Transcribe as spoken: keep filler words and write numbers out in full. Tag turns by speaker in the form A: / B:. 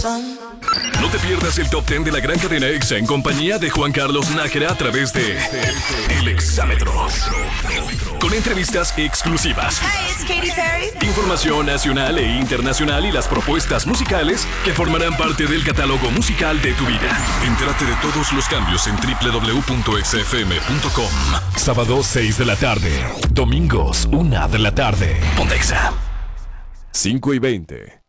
A: No te pierdas el Top diez de la gran cadena EXA en compañía de Juan Carlos Nájera a través de El Exámetro. Con entrevistas exclusivas.
B: Hi, it's Katy Perry.
A: Información nacional e internacional y las propuestas musicales que formarán parte del catálogo musical de tu vida. Entérate de todos los cambios en doble u doble u doble u punto exa efe eme punto com. Sábado seis de la tarde. Domingos una de la tarde. Ponte Exa. cinco y veinte.